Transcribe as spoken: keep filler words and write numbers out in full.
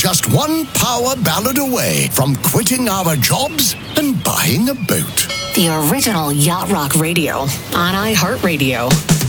just one power ballad away from quitting our jobs and buying a boat. The original Yacht Rock Radio on iHeartRadio.